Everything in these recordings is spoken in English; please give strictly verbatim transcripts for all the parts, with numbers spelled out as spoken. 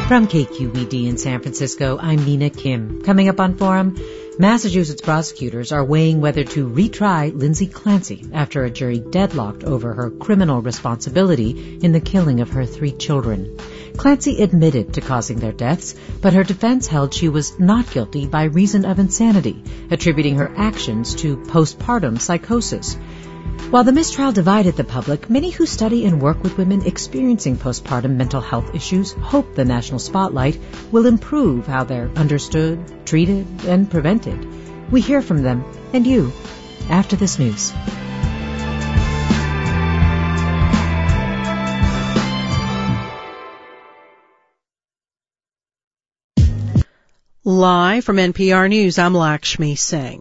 From K Q E D in San Francisco, I'm Nina Kim. Coming up on Forum, Massachusetts prosecutors are weighing whether to retry Lindsay Clancy after a jury deadlocked over her criminal responsibility in the killing of her three children. Clancy admitted to causing their deaths, but her defense held she was not guilty by reason of insanity, attributing her actions to postpartum psychosis. While the mistrial divided the public, many who study and work with women experiencing postpartum mental health issues hope the national spotlight will improve how they're understood, treated, and prevented. We hear from them and you after this news. Live from N P R News, I'm Lakshmi Singh.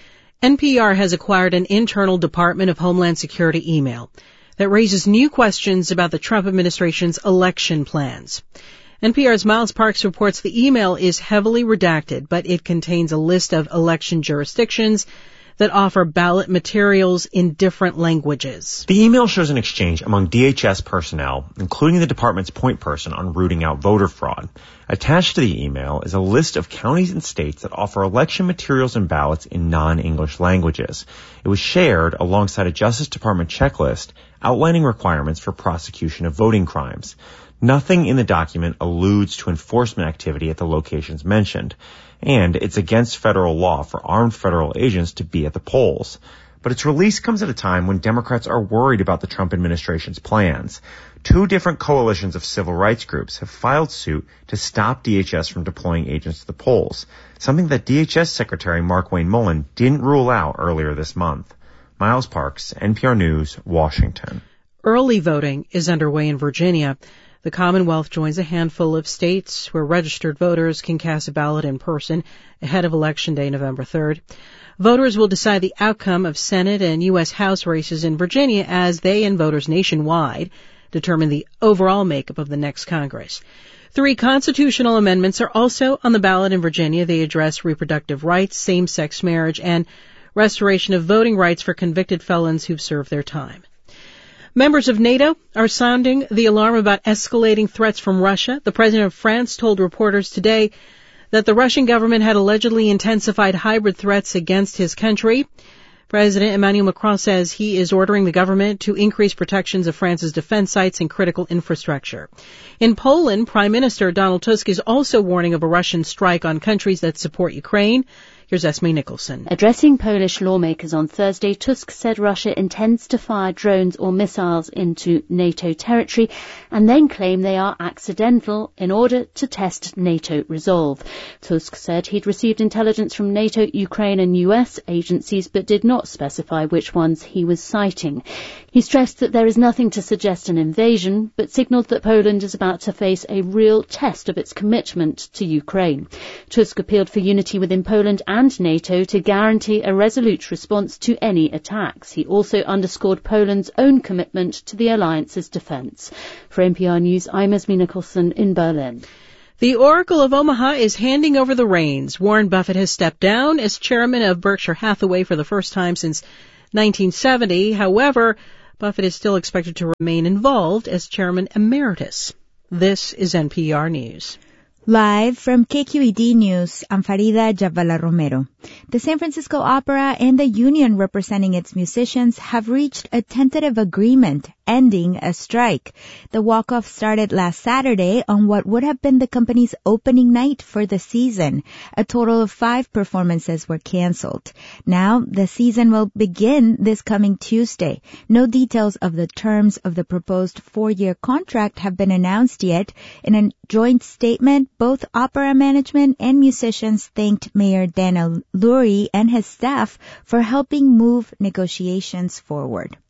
N P R has acquired an internal Department of Homeland Security email that raises new questions about the Trump administration's election plans. N P R's Miles Parks reports the email is heavily redacted, but it contains a list of election jurisdictions that offer ballot materials in different languages. The email shows an exchange among D H S personnel, including the department's point person on rooting out voter fraud. Attached to the email is a list of counties and states that offer election materials and ballots in non-English languages. It was shared alongside a Justice Department checklist outlining requirements for prosecution of voting crimes. Nothing in the document alludes to enforcement activity at the locations mentioned, and it's against federal law for armed federal agents to be at the polls. But its release comes at a time when Democrats are worried about the Trump administration's plans. Two different coalitions of civil rights groups have filed suit to stop D H S from deploying agents to the polls, something that D H S Secretary Markwayne Mullin didn't rule out earlier this month. Miles Parks, N P R News, Washington. Early voting is underway in Virginia. The Commonwealth joins a handful of states where registered voters can cast a ballot in person ahead of Election Day, November third. Voters will decide the outcome of Senate and U S House races in Virginia as they and voters nationwide determine the overall makeup of the next Congress. Three constitutional amendments are also on the ballot in Virginia. They address reproductive rights, same-sex marriage, and restoration of voting rights for convicted felons who've served their time. Members of NATO are sounding the alarm about escalating threats from Russia. The president of France told reporters today that the Russian government had allegedly intensified hybrid threats against his country. President Emmanuel Macron says he is ordering the government to increase protections of France's defense sites and critical infrastructure. In Poland, Prime Minister Donald Tusk is also warning of a Russian strike on countries that support Ukraine. Here's Esme Nicholson. Addressing Polish lawmakers on Thursday, Tusk said Russia intends to fire drones or missiles into NATO territory and then claim they are accidental in order to test NATO resolve. Tusk said he'd received intelligence from NATO, Ukraine and U S agencies but did not specify which ones he was citing. He stressed that there is nothing to suggest an invasion, but signalled that Poland is about to face a real test of its commitment to Ukraine. Tusk appealed for unity within Poland and and NATO to guarantee a resolute response to any attacks. He also underscored Poland's own commitment to the alliance's defence. For N P R News, I'm Esme Nicholson in Berlin. The Oracle of Omaha is handing over the reins. Warren Buffett has stepped down as chairman of Berkshire Hathaway for the first time since nineteen seventy. However, Buffett is still expected to remain involved as chairman emeritus. This is N P R News. Live from K Q E D News, I'm Farida Jabala Romero. The San Francisco Opera and the union representing its musicians have reached a tentative agreement ending a strike. The walk-off started last Saturday on what would have been the company's opening night for the season. A total of five performances were canceled. Now, the season will begin this coming Tuesday. No details of the terms of the proposed four-year contract have been announced yet. In a joint statement, both opera management and musicians thanked Mayor Dana Lurie and his staff for helping move negotiations forward.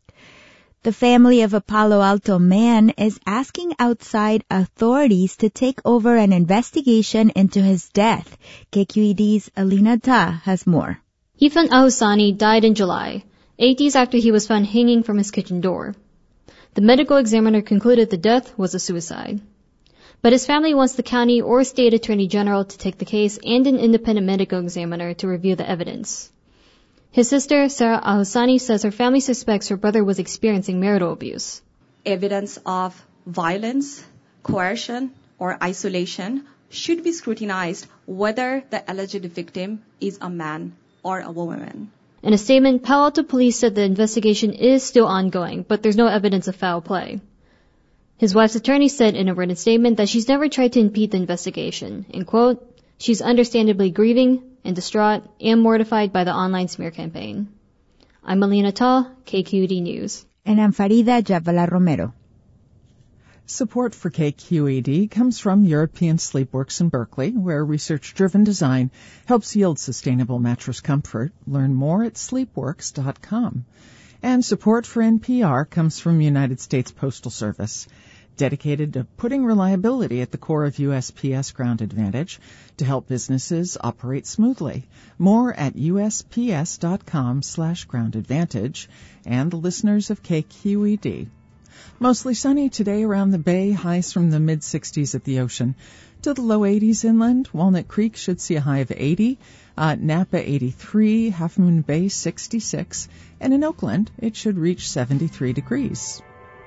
The family of a Palo Alto man is asking outside authorities to take over an investigation into his death. K Q E D's Alina Ta has more. Ifan Ahusani died in July, eight days after he was found hanging from his kitchen door. The medical examiner concluded the death was a suicide. But his family wants the county or state attorney general to take the case and an independent medical examiner to review the evidence. His sister, Sarah Ahusani, says her family suspects her brother was experiencing marital abuse. Evidence of violence, coercion, or isolation should be scrutinized whether the alleged victim is a man or a woman. In a statement, Palo Alto Police said the investigation is still ongoing, but there's no evidence of foul play. His wife's attorney said in a written statement that she's never tried to impede the investigation. In quote, she's understandably grieving and distraught and mortified by the online smear campaign. I'm Melina Ta, K Q E D News. And I'm Farida Jabala Romero. Support for K Q E D comes from European Sleepworks in Berkeley, where research-driven design helps yield sustainable mattress comfort. Learn more at sleepworks dot com. And support for N P R comes from United States Postal Service, dedicated to putting reliability at the core of U S P S Ground Advantage to help businesses operate smoothly. More at U S P S dot com slash ground advantage and the listeners of K Q E D. Mostly sunny today around the bay, highs from the mid-sixties at the ocean to the low eighties inland. Walnut Creek should see a high of eighty, uh, Napa eighty-three, Half Moon Bay sixty-six, and in Oakland it should reach seventy-three degrees.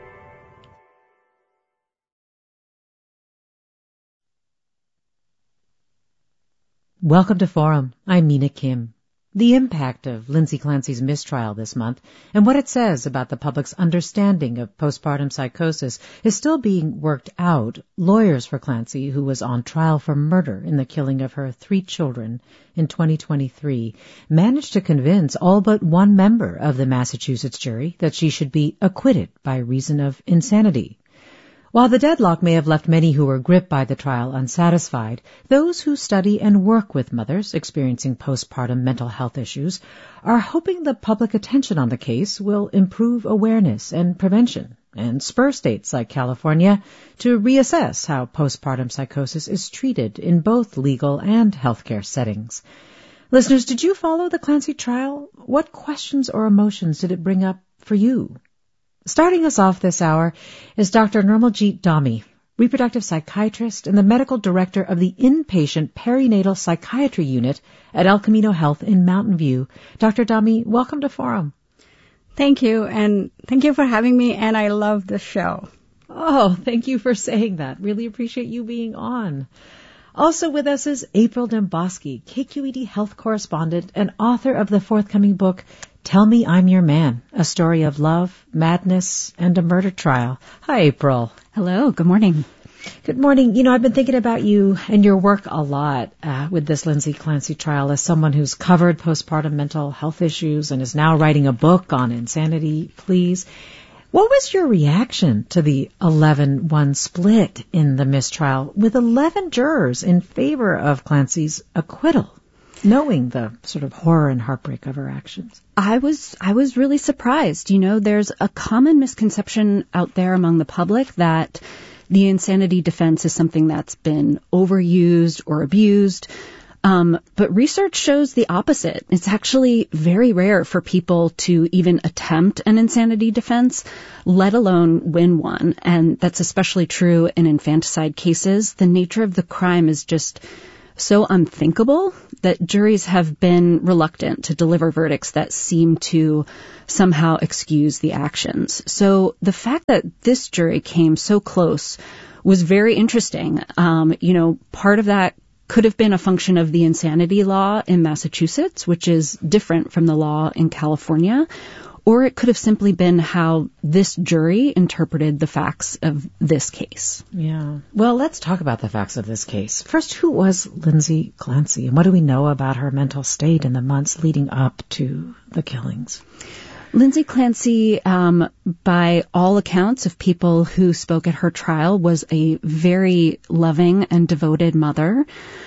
Welcome to Forum. I'm Mina Kim. The impact of Lindsay Clancy's mistrial this month and what it says about the public's understanding of postpartum psychosis is still being worked out. Lawyers for Clancy, who was on trial for murder in the killing of her three children in twenty twenty-three, managed to convince all but one member of the Massachusetts jury that she should be acquitted by reason of insanity. While the deadlock may have left many who were gripped by the trial unsatisfied, those who study and work with mothers experiencing postpartum mental health issues are hoping the public attention on the case will improve awareness and prevention and spur states like California to reassess how postpartum psychosis is treated in both legal and healthcare settings. Listeners, did you follow the Clancy trial? What questions or emotions did it bring up for you? Starting us off this hour is Doctor Nirmaljeet Dhami, reproductive psychiatrist and the medical director of the inpatient perinatal psychiatry unit at El Camino Health in Mountain View. Doctor Dhami, welcome to Forum. Thank you, and thank you for having me, and I love the show. Oh, thank you for saying that. Really appreciate you being on. Also with us is April Dembosky, K Q E D health correspondent and author of the forthcoming book, Tell Me I'm Your Man, a story of love, madness, and a murder trial. Hi, April. Hello, good morning. Good morning. You know, I've been thinking about you and your work a lot uh, with this Lindsay Clancy trial as someone who's covered postpartum mental health issues and is now writing a book on insanity pleas. What was your reaction to the eleven one split in the mistrial with eleven jurors in favor of Clancy's acquittal, knowing the sort of horror and heartbreak of her actions? I was I was really surprised. You know, there's a common misconception out there among the public that the insanity defense is something that's been overused or abused. Um, but research shows the opposite. It's actually very rare for people to even attempt an insanity defense, let alone win one. And that's especially true in infanticide cases. The nature of the crime is just so unthinkable that juries have been reluctant to deliver verdicts that seem to somehow excuse the actions. So the fact that this jury came so close was very interesting. Um, you know, part of that could have been a function of the insanity law in Massachusetts, which is different from the law in California, or it could have simply been how this jury interpreted the facts of this case. Yeah. Well, let's talk about the facts of this case. First, who was Lindsay Clancy, and what do we know about her mental state in the months leading up to the killings? Lindsay Clancy, um, by all accounts of people who spoke at her trial, was a very loving and devoted mother.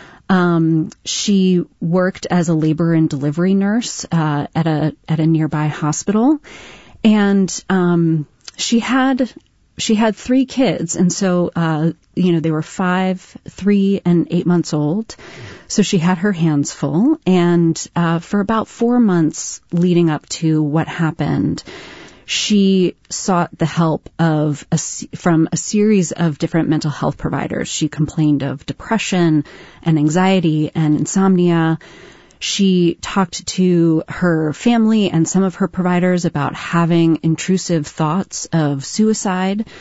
Um, she worked as a labor and delivery nurse uh, at a at a nearby hospital, and um, she had she had three kids, and so uh, you know they were five, three, and eight months old. So she had her hands full, and uh, for about four months leading up to what happened, she sought the help of a, from a series of different mental health providers. She complained of depression and anxiety and insomnia. She talked to her family and some of her providers about having intrusive thoughts of suicide.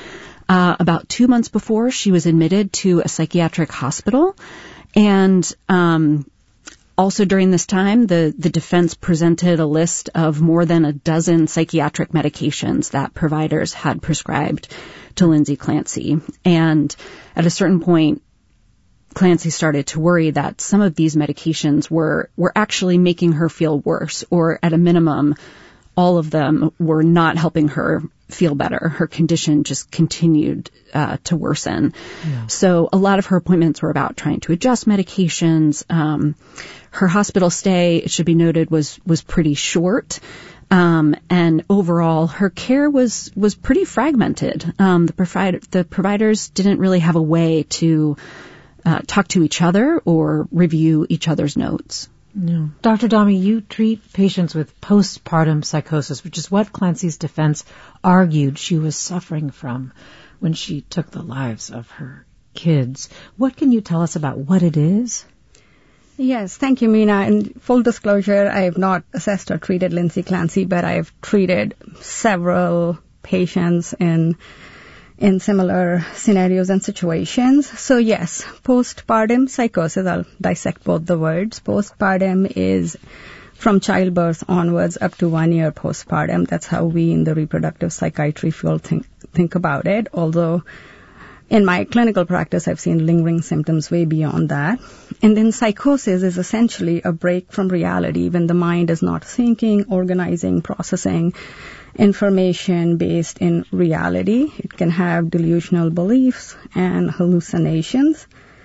Uh, about two months before, she was admitted to a psychiatric hospital. And um, also during this time, the, the defense presented a list of more than a dozen psychiatric medications that providers had prescribed to Lindsay Clancy. And at a certain point, Clancy started to worry that some of these medications were, were actually making her feel worse, or at a minimum, all of them were not helping her feel better. Her condition just continued uh, to worsen. Yeah. So a lot of her appointments were about trying to adjust medications. Um, her hospital stay, it should be noted, was was pretty short. Um, and overall, her care was was pretty fragmented. Um, the, provider, the providers didn't really have a way to uh, talk to each other or review each other's notes. No. Doctor Dahmy, you treat patients with postpartum psychosis, which is what Clancy's defense argued she was suffering from when she took the lives of her kids. What can you tell us about what it is? Yes, thank you, Mina. In full disclosure, I have not assessed or treated Lindsay Clancy, but I have treated several patients in in similar scenarios and situations. So yes, postpartum psychosis, I'll dissect both the words. Postpartum is from childbirth onwards up to one year postpartum. That's how we in the reproductive psychiatry field think, think about it. Although in my clinical practice, I've seen lingering symptoms way beyond that. And then psychosis is essentially a break from reality when the mind is not thinking, organizing, processing information based in reality. It can have delusional beliefs and hallucinations.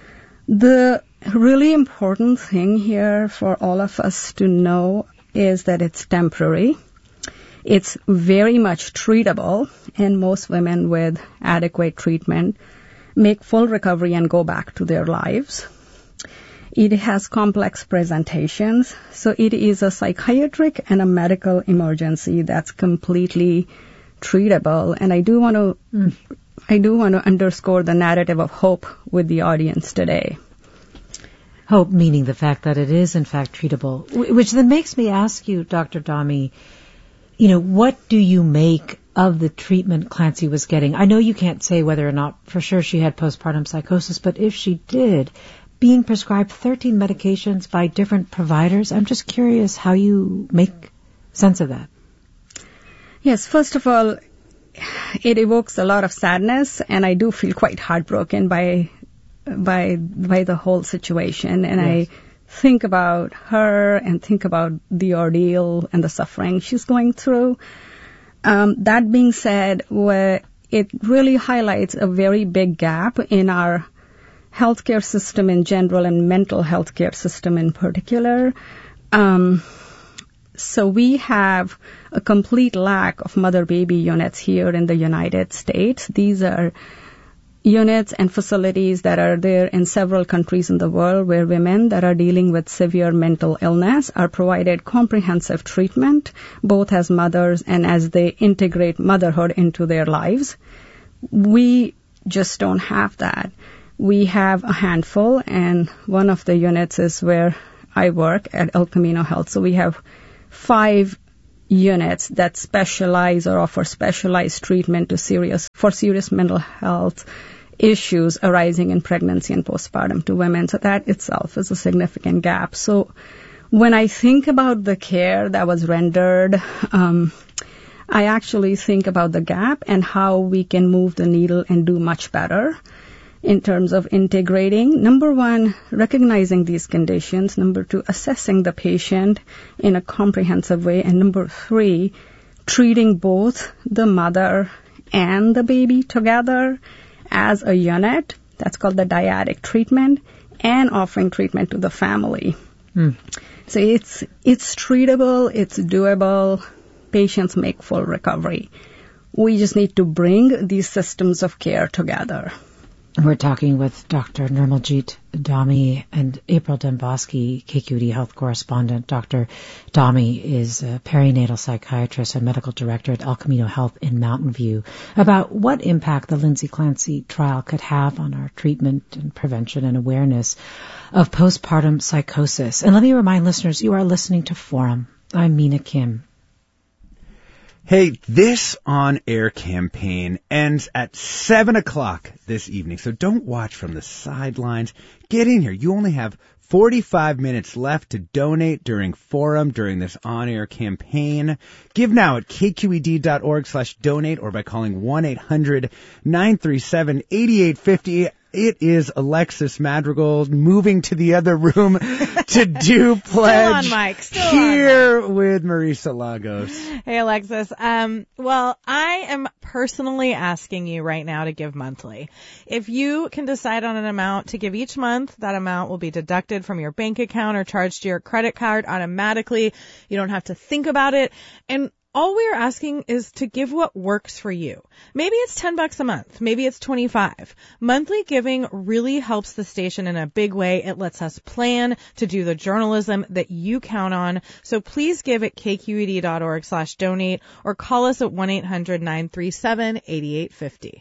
The really important thing here for all of us to know is that it's temporary. It's very much treatable, and most women with adequate treatment make full recovery and go back to their lives. It has complex presentations, so it is a psychiatric and a medical emergency that's completely treatable. And I do want to, mm. I do want to underscore the narrative of hope with the audience today. Hope meaning the fact that it is in fact treatable, which then makes me ask you, Doctor Dahmy, you know, what do you make of the treatment Clancy was getting? I know you can't say whether or not for sure she had postpartum psychosis, but if she did, being prescribed thirteen medications by different providers, I'm just curious how you make sense of that. Yes, first of all, it evokes a lot of sadness, and I do feel quite heartbroken by by by the whole situation. And yes. I think about her and think about the ordeal and the suffering she's going through. Um, that being said, where it really highlights a very big gap in our healthcare system in general and mental health care system in particular. Um, so we have a complete lack of mother-baby units here in the United States. These are units and facilities that are there in several countries in the world where women that are dealing with severe mental illness are provided comprehensive treatment, both as mothers and as they integrate motherhood into their lives. We just don't have that. We have a handful, and one of the units is where I work at El Camino Health. So we have five units that specialize or offer specialized treatment to serious for serious mental health issues arising in pregnancy and postpartum to women. So that itself is a significant gap. So when I think about the care that was rendered, um, I actually think about the gap and how we can move the needle and do much better in terms of integrating, number one, recognizing these conditions, number two, assessing the patient in a comprehensive way, and number three, treating both the mother and the baby together as a unit. That's called the dyadic treatment, and offering treatment to the family. Mm. So it's it's treatable, it's doable, patients make full recovery. We just need to bring these systems of care together. We're talking with Doctor Nirmaljit Dahmy and April Dembosky, K Q E D health correspondent. Doctor Dahmy is a perinatal psychiatrist and medical director at El Camino Health in Mountain View, about what impact the Lindsay Clancy trial could have on our treatment and prevention and awareness of postpartum psychosis. And let me remind listeners, you are listening to Forum. I'm Mina Kim. Hey, this on-air campaign ends at seven o'clock this evening, so don't watch from the sidelines. Get in here. You only have forty-five minutes left to donate during Forum during this on-air campaign. Give now at kqed.org slash donate or by calling one eight hundred nine three seven eight eight five zero. It is Alexis Madrigal moving to the other room to do pledge. Still on, Mike. Still here on, Mike. with Marisa Lagos. Hey, Alexis. Um, well, I am personally asking you right now to give monthly. If you can decide on an amount to give each month, that amount will be deducted from your bank account or charged to your credit card automatically. You don't have to think about it. And all we're asking is to give what works for you. Maybe it's ten bucks a month. Maybe it's twenty-five. Monthly giving really helps the station in a big way. It lets us plan to do the journalism that you count on. So please give at kqed.org slash donate or call us at one eight hundred nine three seven eight eight five zero.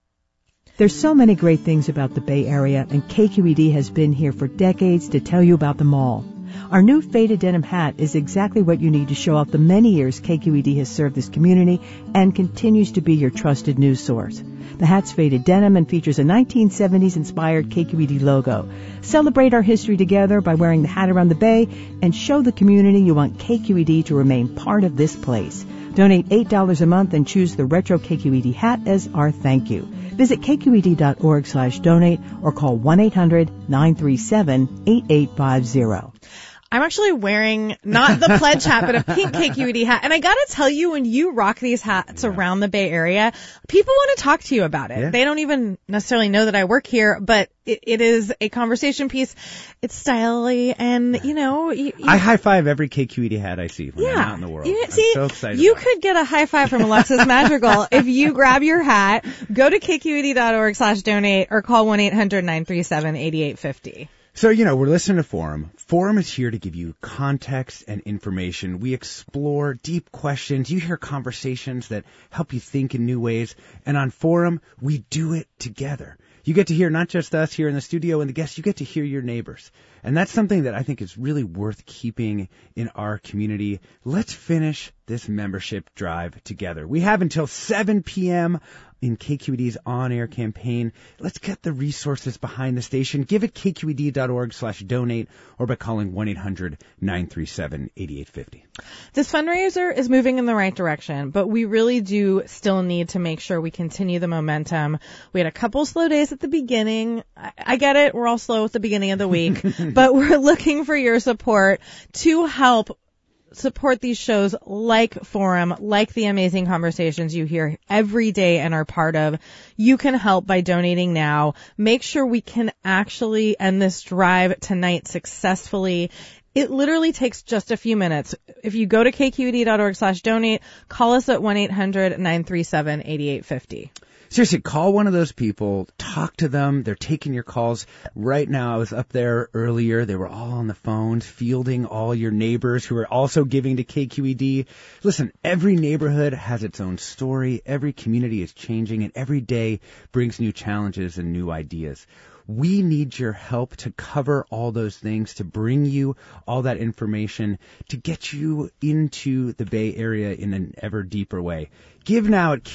There's so many great things about the Bay Area, and K Q E D has been here for decades to tell you about them all. Our new faded denim hat is exactly what you need to show off the many years K Q E D has served this community and continues to be your trusted news source. The hat's faded denim and features a nineteen seventies inspired K Q E D logo. Celebrate our history together by wearing the hat around the Bay and show the community you want K Q E D to remain part of this place. Donate eight dollars a month and choose the retro K Q E D hat as our thank you. Visit kqed.org slash donate or call one eight hundred nine three seven eight eight five zero. I'm actually wearing not the pledge hat, but a pink K Q E D hat. And I gotta tell you, when you rock these hats yeah. around the Bay Area, people want to talk to you about it. Yeah. They don't even necessarily know that I work here, but it, it is a conversation piece. It's stylish, and you know, you, you, I high five every K Q E D hat I see when yeah. I'm out in the world. You, I'm see, so excited. You about could it. get a high five from Alexis Madrigal if you grab your hat, go to kqed.org slash donate, or call one eight hundred nine three seven eight eight five zero. So, you know, we're listening to Forum. Forum is here to give you context and information. We explore deep questions. You hear conversations that help you think in new ways. And on Forum, we do it together. You get to hear not just us here in the studio and the guests, you get to hear your neighbors. And that's something that I think is really worth keeping in our community. Let's finish this membership drive together. We have until seven p.m. in K Q E D's on-air campaign. Let's get the resources behind the station. Give it kqed.org slash donate or by calling one eight hundred nine three seven eight eight five zero. This fundraiser is moving in the right direction, but we really do still need to make sure we continue the momentum. We had a couple slow days at the beginning. I, I get it. We're all slow at the beginning of the week, but we're looking for your support to help support these shows like Forum, like the amazing conversations you hear every day and are part of. You can help by donating now. Make sure we can actually end this drive tonight successfully. It literally takes just a few minutes. If you go to kqed.org slash donate, call us at one eight hundred nine three seven eight eight five zero. Seriously, call one of those people, talk to them. They're taking your calls right now. I was up there earlier. They were all on the phones, fielding all your neighbors who are also giving to K Q E D. Listen, every neighborhood has its own story. Every community is changing, and every day brings new challenges and new ideas. We need your help to cover all those things, to bring you all that information, to get you into the Bay Area in an ever deeper way. Give now at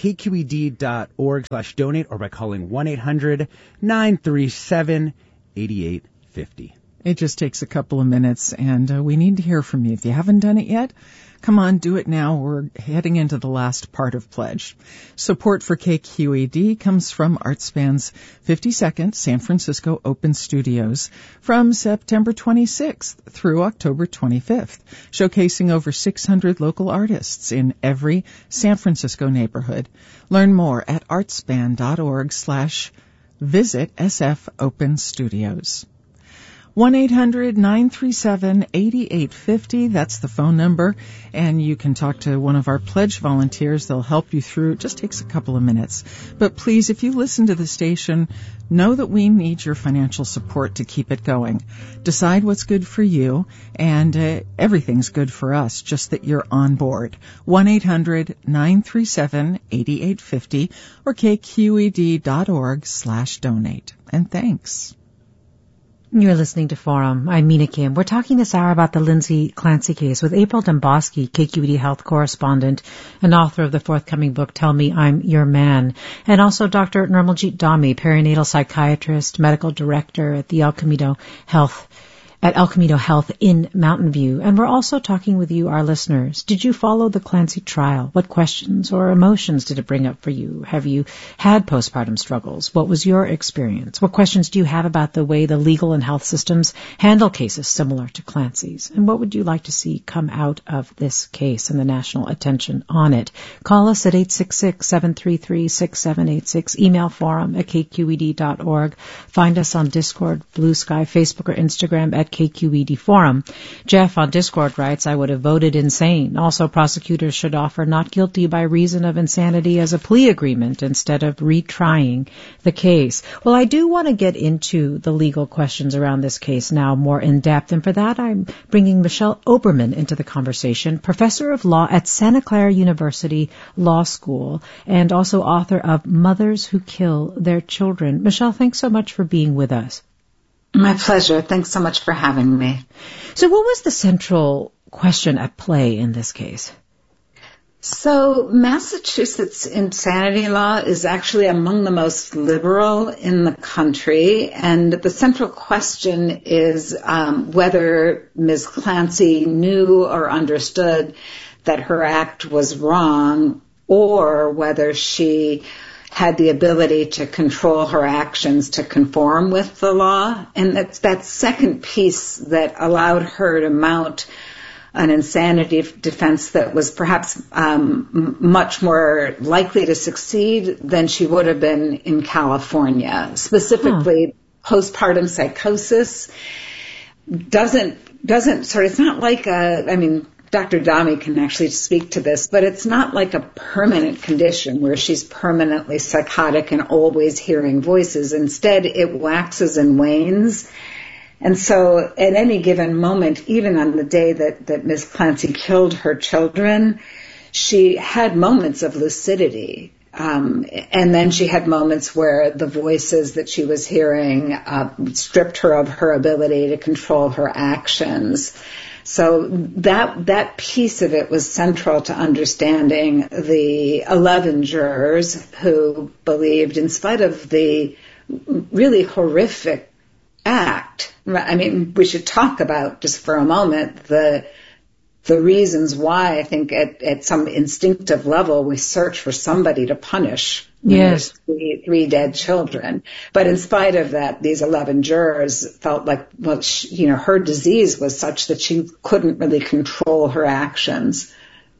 kqed.org slash donate or by calling one eight hundred nine three seven eight eight five zero. It just takes a couple of minutes, and uh, we need to hear from you. If you haven't done it yet, come on, do it now. We're heading into the last part of Pledge. Support for K Q E D comes from Artspan's fifty-second San Francisco Open Studios from September twenty-sixth through October twenty-fifth, showcasing over six hundred local artists in every San Francisco neighborhood. Learn more at artspan.org slash visit SF Open Studios. one eight hundred nine three seven eight eight five zero, that's the phone number, and you can talk to one of our pledge volunteers. They'll help you through. It just takes a couple of minutes. But please, if you listen to the station, know that we need your financial support to keep it going. Decide what's good for you, and uh, everything's good for us, just that you're on board. one eight hundred nine three seven eight eight five zero or kqed.org slash donate. And thanks. You're listening to Forum. I'm Mina Kim. We're talking this hour about the Lindsay Clancy case with April Domboski, K Q E D health correspondent and author of the forthcoming book, Tell Me I'm Your Man, and also Doctor Nirmaljeet Dhami, perinatal psychiatrist, medical director at the El Camino Health at El Camino Health in Mountain View. And we're also talking with you, our listeners. Did you follow the Clancy trial? What questions or emotions did it bring up for you? Have you had postpartum struggles? What was your experience? What questions do you have about the way the legal and health systems handle cases similar to Clancy's? And what would you like to see come out of this case and the national attention on it? Call us at eight six six, seven three three, six seven eight six. Email forum at k q e d dot org. Find us on Discord, Blue Sky, Facebook, or Instagram at K Q E D Forum. Jeff on Discord writes, I would have voted insane. Also, prosecutors should offer not guilty by reason of insanity as a plea agreement instead of retrying the case. Well, I do want to get into the legal questions around this case now more in depth, and for that I'm bringing Michelle Oberman into the conversation, professor of law at Santa Clara University Law School and also author of Mothers Who Kill Their Children. Michelle, thanks so much for being with us. My pleasure. Thanks so much for having me. So what was the central question at play in this case? So Massachusetts insanity law is actually among the most liberal in the country, and the central question is um, whether Miz Clancy knew or understood that her act was wrong, or whether she had the ability to control her actions to conform with the law. And that's that second piece that allowed her to mount an insanity defense that was perhaps um, much more likely to succeed than she would have been in California. Specifically, huh. postpartum psychosis doesn't, doesn't sort of, it's not like a, I mean, Doctor Dhami can actually speak to this, but it's not like a permanent condition where she's permanently psychotic and always hearing voices. Instead, it waxes and wanes. And so at any given moment, even on the day that, that Miz Clancy killed her children, she had moments of lucidity. Um, and then she had moments where the voices that she was hearing uh, stripped her of her ability to control her actions. So that that piece of it was central to understanding the eleven jurors who believed, in spite of the really horrific act, I mean, we should talk about just for a moment the the reasons why I think at, at some instinctive level we search for somebody to punish. Yes. Three, three dead children. But in spite of that, these eleven jurors felt like, well, she, you know, her disease was such that she couldn't really control her actions.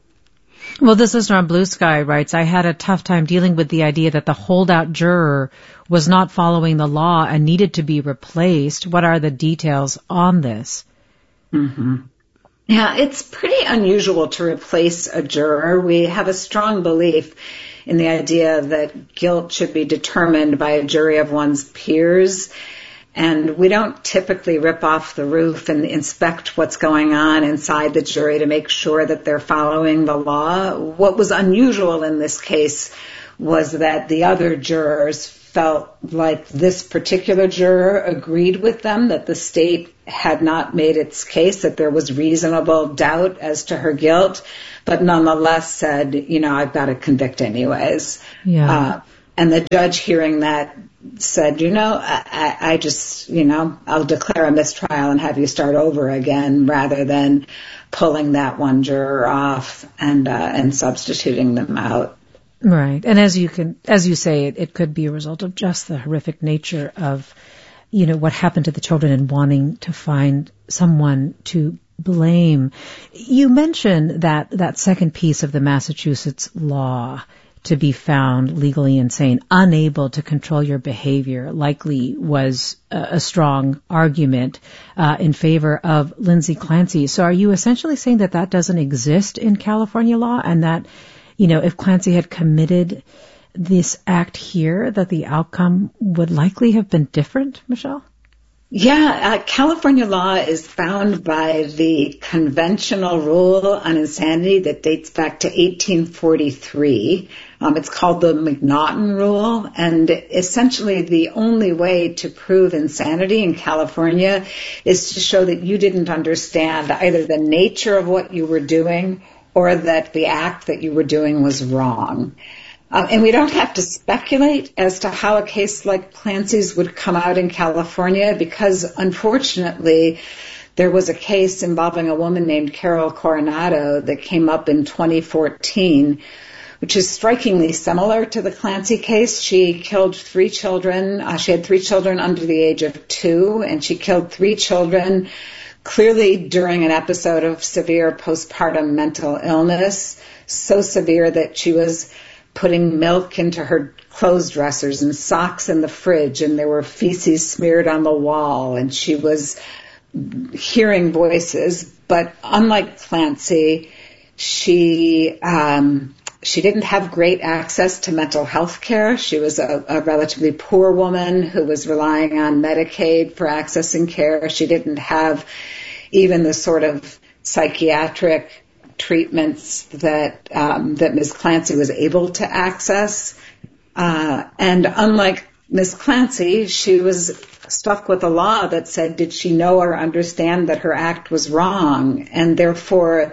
Well, this listener on Blue Sky writes, I had a tough time dealing with the idea that the holdout juror was not following the law and needed to be replaced. What are the details on this? Mm-hmm. Yeah, it's pretty unusual to replace a juror. We have a strong belief in the idea that guilt should be determined by a jury of one's peers. And we don't typically rip off the roof and inspect what's going on inside the jury to make sure that they're following the law. What was unusual in this case was that the other jurors felt like this particular juror agreed with them, that the state had not made its case, that there was reasonable doubt as to her guilt, but nonetheless said, you know, I've got to convict anyways. Yeah. Uh, and the judge hearing that said, you know, I, I just, you know, I'll declare a mistrial and have you start over again rather than pulling that one juror off and uh, and substituting them out. Right. And as you can, as you say, it, it could be a result of just the horrific nature of, you know, what happened to the children and wanting to find someone to blame. You mentioned that, that second piece of the Massachusetts law to be found legally insane, unable to control your behavior, likely was a, a strong argument uh, in favor of Lindsay Clancy. So are you essentially saying that that doesn't exist in California law and that, you know, if Clancy had committed this act here, that the outcome would likely have been different, Michelle? Yeah, uh, California law is bound by the conventional rule on insanity that dates back to eighteen forty-three. Um, it's called the McNaughton Rule, and essentially the only way to prove insanity in California is to show that you didn't understand either the nature of what you were doing or that the act that you were doing was wrong. Uh, and we don't have to speculate as to how a case like Clancy's would come out in California because, unfortunately, there was a case involving a woman named Carol Coronado that came up in twenty fourteen, which is strikingly similar to the Clancy case. She killed three children. Uh, she had three children under the age of two, and she killed three children clearly during an episode of severe postpartum mental illness, so severe that she was putting milk into her clothes dressers and socks in the fridge, and there were feces smeared on the wall, and she was hearing voices. But unlike Clancy, she um, she didn't have great access to mental health care. She was a, a relatively poor woman who was relying on Medicaid for accessing care. She didn't have even the sort of psychiatric treatments that um, that Miz Clancy was able to access. Uh, and unlike Miz Clancy, she was stuck with a law that said, did she know or understand that her act was wrong? And therefore,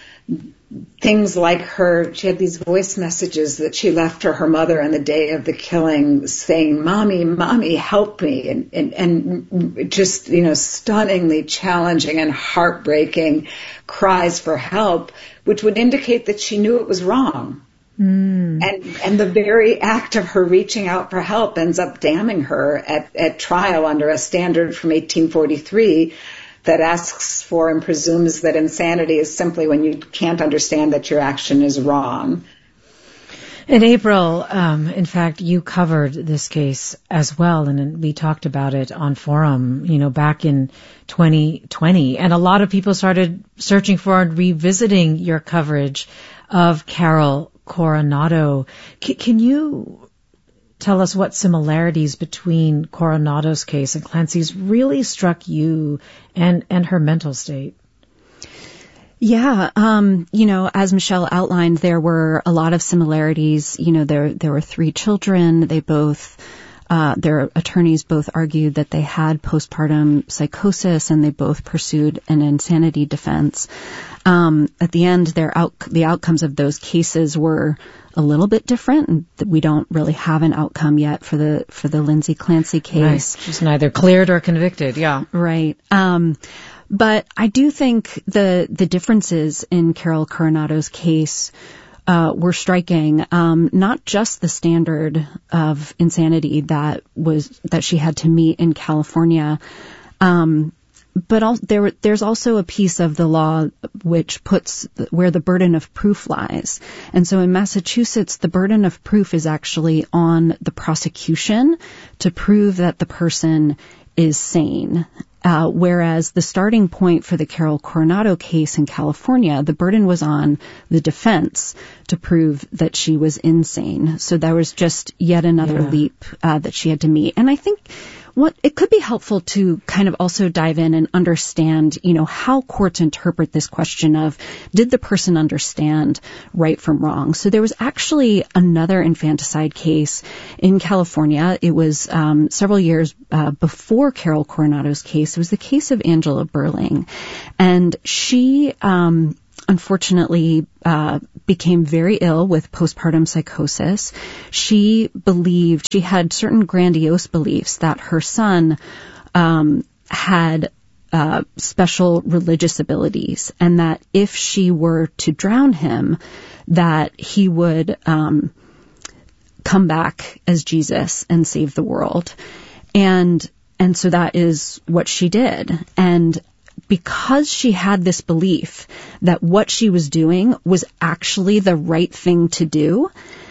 things like her, she had these voice messages that she left to her mother on the day of the killing saying, Mommy, Mommy, help me. And, and, and just, you know, stunningly challenging and heartbreaking cries for help, which would indicate that she knew it was wrong. Mm. And, and the very act of her reaching out for help ends up damning her at, at trial under a standard from eighteen forty-three that asks for and presumes that insanity is simply when you can't understand that your action is wrong. In April, um, in fact, you covered this case as well, and we talked about it on Forum, you know, back in twenty twenty. And a lot of people started searching for and revisiting your coverage of Carol Coronado. C- can you tell us what similarities between Coronado's case and Clancy's really struck you and, and her mental state? Yeah, um, you know, as Michelle outlined, there were a lot of similarities. You know, there there were three children. They both, uh, their attorneys both argued that they had postpartum psychosis, and they both pursued an insanity defense. Um, at the end, their out, the outcomes of those cases were a little bit different, and we don't really have an outcome yet for the for the Lindsay Clancy case. Right. She's neither cleared or convicted. Yeah, right. Um, But I do think the the differences in Carol Coronado's case uh, were striking. Um, not just the standard of insanity that was that she had to meet in California, um, but al- there there's also a piece of the law which puts where the burden of proof lies. And so in Massachusetts, the burden of proof is actually on the prosecution to prove that the person is sane. Uh, whereas the starting point for the Carol Coronado case in California, the burden was on the defense to prove that she was insane. So there was just yet another yeah. leap uh, that she had to meet. And I think what it could be helpful to kind of also dive in and understand, you know, how courts interpret this question of, did the person understand right from wrong? So there was actually another infanticide case in California. It was um, several years uh, before Carol Coronado's case. It was the case of Angela Burling. And she um unfortunately uh became very ill with postpartum psychosis. She believed, she had certain grandiose beliefs that her son um had uh special religious abilities, and that if she were to drown him, that he would um come back as Jesus and save the world. And and so that is what she did. And because she had this belief that what she was doing was actually the right thing to do,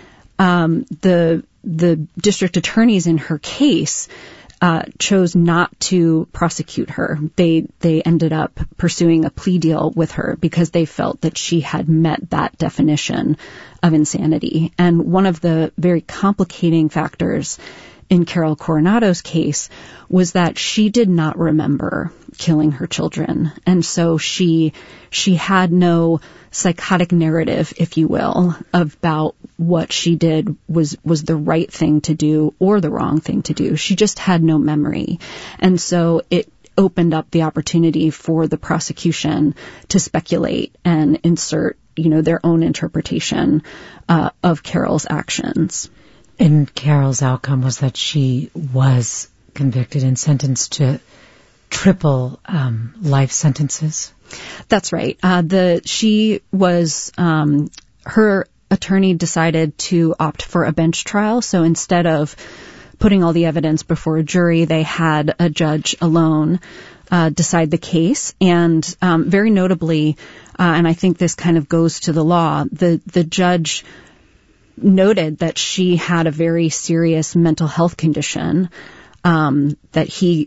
um, the the district attorneys in her case uh, chose not to prosecute her. They they ended up pursuing a plea deal with her because they felt that she had met that definition of insanity. And one of the very complicating factors in Carol Coronado's case was that she did not remember killing her children. And so she, she had no psychotic narrative, if you will, about what she did was, was the right thing to do or the wrong thing to do. She just had no memory. And so it opened up the opportunity for the prosecution to speculate and insert, you know, their own interpretation uh, of Carol's actions. And Carol's outcome was that she was convicted and sentenced to triple um, life sentences. That's right. Uh, the she was um, her attorney decided to opt for a bench trial. So instead of putting all the evidence before a jury, they had a judge alone uh, decide the case. And um, very notably, uh, and I think this kind of goes to the law, the the judge noted that she had a very serious mental health condition, um, that he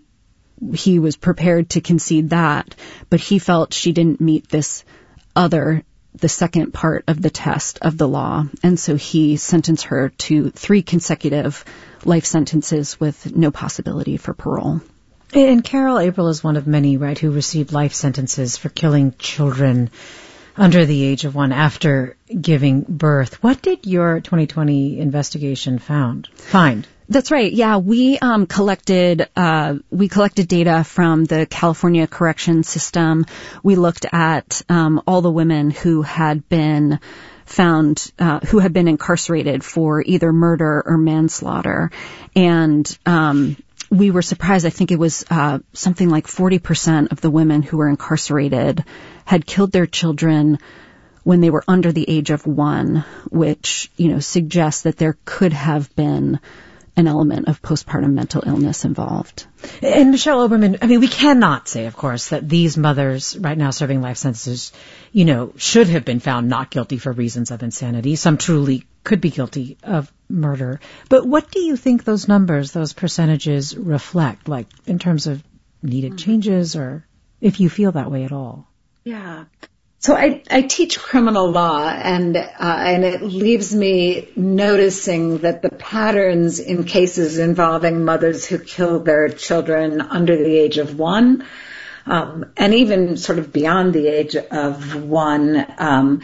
he was prepared to concede that, but he felt she didn't meet this other, the second part of the test of the law. And so he sentenced her to three consecutive life sentences with no possibility for parole. And Carol April is one of many, right, who received life sentences for killing children under the age of one after giving birth. What did your twenty twenty investigation found find? That's right. Yeah, we um, collected uh, we collected data from the California correction system. We looked at um, all the women who had been found uh, who had been incarcerated for either murder or manslaughter, and um, we were surprised. I think it was uh, something like forty percent of the women who were incarcerated had killed their children when they were under the age of one, which, you know, suggests that there could have been an element of postpartum mental illness involved. And Michelle Oberman, I mean, we cannot say, of course, that these mothers right now serving life sentences, you know, should have been found not guilty for reasons of insanity. Some truly could be guilty of murder. But what do you think those numbers, those percentages reflect, like in terms of needed changes, or if you feel that way at all? Yeah. So I, I teach criminal law, and uh, and it leaves me noticing that the patterns in cases involving mothers who kill their children under the age of one, um, and even sort of beyond the age of one, um,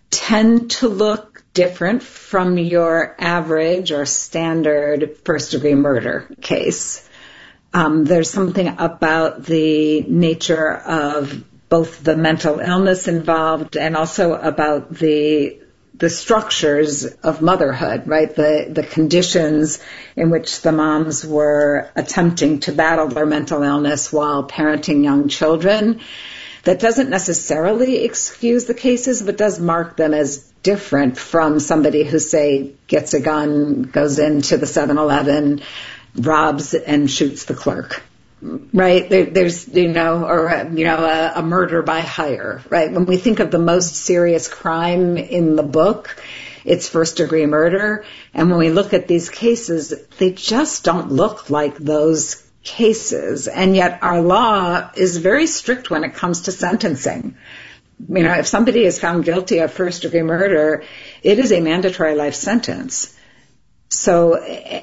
tend to look different from your average or standard first-degree murder case. Um, there's something about the nature of both the mental illness involved and also about the the structures of motherhood, right? The the conditions in which the moms were attempting to battle their mental illness while parenting young children. That doesn't necessarily excuse the cases, but does mark them as different from somebody who, say, gets a gun, goes into the seven eleven, robs and shoots the clerk. Right, there, there's, you know, or, you know, a, a murder by hire, right? When we think of the most serious crime in the book, it's first degree murder. And when we look at these cases, they just don't look like those cases. And yet our law is very strict when it comes to sentencing. You know, if somebody is found guilty of first degree murder, it is a mandatory life sentence. So,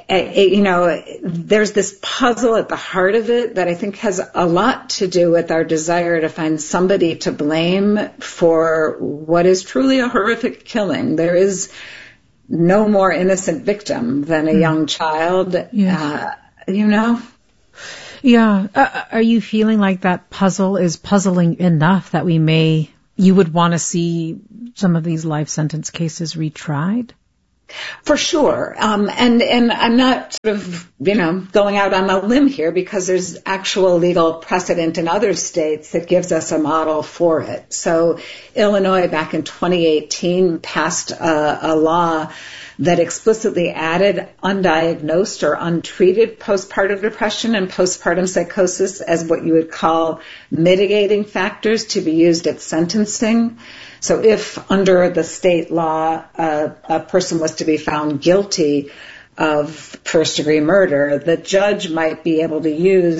you know, there's this puzzle at the heart of it that I think has a lot to do with our desire to find somebody to blame for what is truly a horrific killing. There is no more innocent victim than a young child, yes. uh, you know? Yeah. Uh, are you feeling like that puzzle is puzzling enough that we may, you would want to see some of these life sentence cases retried? For sure. Um, and, and I'm not sort of, you know, going out on a limb here because there's actual legal precedent in other states that gives us a model for it. So Illinois back in twenty eighteen passed a, a law that explicitly added undiagnosed or untreated postpartum depression and postpartum psychosis as what you would call mitigating factors to be used at sentencing. So if under the state law uh, a person was to be found guilty of first-degree murder, the judge might be able to use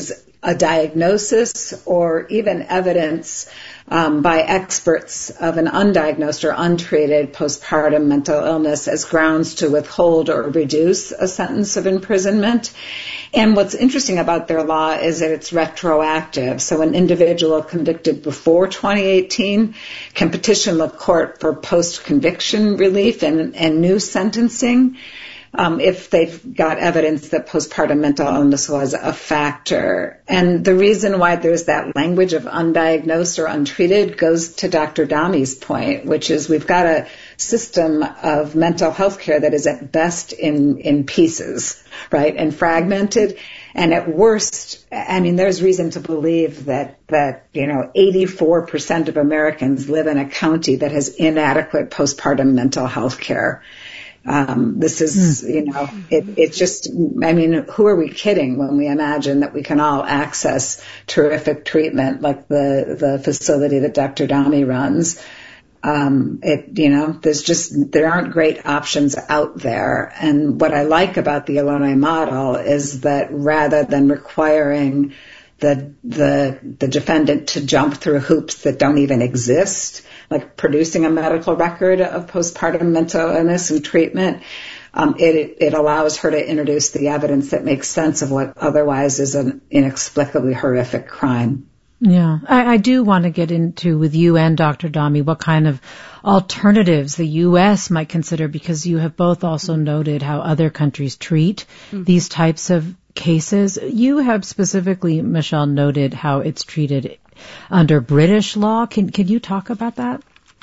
a diagnosis or even evidence um, by experts of an undiagnosed or untreated postpartum mental illness as grounds to withhold or reduce a sentence of imprisonment. And what's interesting about their law is that it's retroactive. So an individual convicted before twenty eighteen can petition the court for post-conviction relief and, and new sentencing. Um, if they've got evidence that postpartum mental illness was a factor. And the reason why there's that language of undiagnosed or untreated goes to Doctor Dami's point, which is we've got a system of mental health care that is at best in, in pieces, right, and fragmented. And at worst, I mean, there's reason to believe that, that, you know, eighty-four percent of Americans live in a county that has inadequate postpartum mental health care. Um, this is, you know, it, it's just, I mean, who are we kidding when we imagine that we can all access terrific treatment like the, the facility that Doctor Dami runs? Um, it, you know, there's just, there aren't great options out there. And what I like about the Illinois model is that rather than requiring the, the, the defendant to jump through hoops that don't even exist, like producing a medical record of postpartum mental illness and treatment, um, it, it allows her to introduce the evidence that makes sense of what otherwise is an inexplicably horrific crime. Yeah, I, I do want to get into with you and Doctor Dami what kind of alternatives the U S might consider, because you have both also noted how other countries treat mm-hmm. these types of cases. You have specifically, Michelle, noted how it's treated under British law. Can can you talk about that?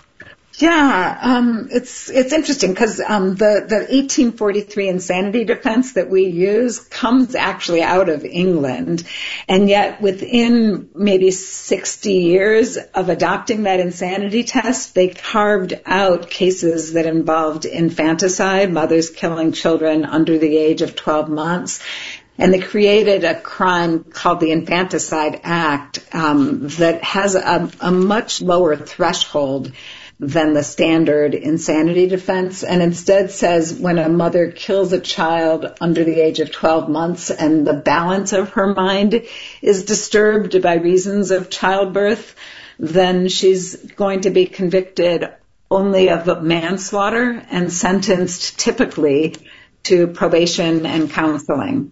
Yeah, um, it's it's interesting because um, the the eighteen forty-three insanity defense that we use comes actually out of England, and yet within maybe sixty years of adopting that insanity test, they carved out cases that involved infanticide, mothers killing children under the age of twelve months. And they created a crime called the Infanticide Act um, that has a, a much lower threshold than the standard insanity defense, and instead says when a mother kills a child under the age of twelve months and the balance of her mind is disturbed by reasons of childbirth, then she's going to be convicted only of manslaughter and sentenced typically to probation and counseling.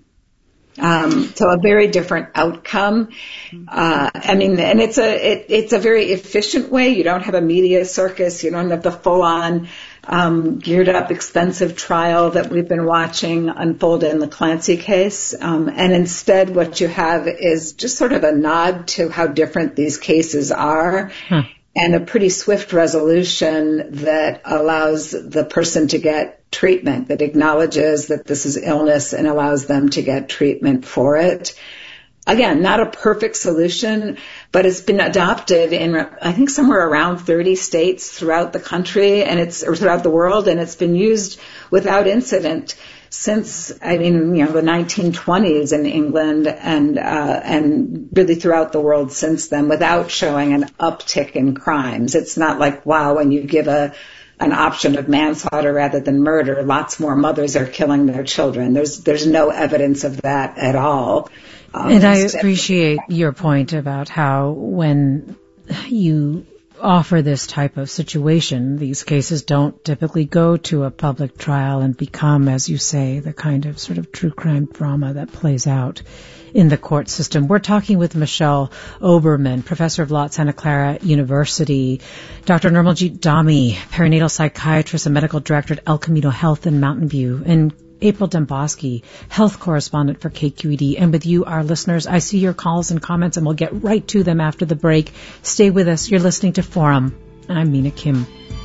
Um, so a very different outcome. Uh, I mean, and it's a, it, it's a very efficient way. You don't have a media circus. You don't have the full on, um, geared up expensive trial that we've been watching unfold in the Clancy case. Um, and instead what you have is just sort of a nod to how different these cases are. Huh. And a pretty swift resolution that allows the person to get treatment, that acknowledges that this is illness and allows them to get treatment for it. Again, not a perfect solution, but it's been adopted in, I think, somewhere around thirty states throughout the country and it's, or throughout the world, and it's been used without incident since, I mean, you know, the nineteen twenties in England and, uh, and really throughout the world since then without showing an uptick in crimes. It's not like, wow, when you give a, an option of manslaughter rather than murder, lots more mothers are killing their children. There's, there's no evidence of that at all. Um, and I appreciate your point about how when you offer this type of situation, these cases don't typically go to a public trial and become, as you say, the kind of sort of true crime drama that plays out in the court system. We're talking with Michelle Oberman, professor of law at Santa Clara University, Doctor Nirmaljeet Dami, perinatal psychiatrist and medical director at El Camino Health in Mountain View, and April Dembosky, health correspondent for K Q E D. And with you, our listeners, I see your calls and comments, and we'll get right to them after the break. Stay with us. You're listening to Forum. I'm Mina Kim.